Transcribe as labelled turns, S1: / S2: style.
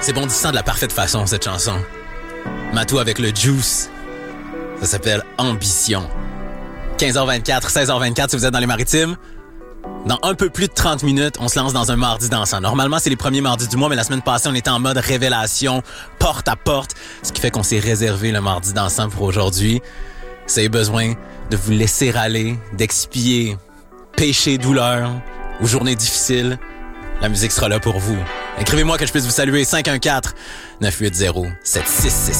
S1: C'est bondissant de la parfaite façon, cette chanson. Matou avec le juice. Ça s'appelle Ambition. 15h24, 16h24 si vous êtes dans les Maritimes. Dans un peu plus de 30 minutes, on se lance dans un mardi dansant. Normalement, c'est les premiers mardis du mois, mais la semaine passée, on était en mode révélation, porte à porte, ce qui fait qu'on s'est réservé le mardi dansant pour aujourd'hui. Vous avez besoin de vous laisser aller, d'expier péché, douleur ou journée difficile. La musique sera là pour vous. Écrivez-moi que je puisse vous saluer. 514-980-7666.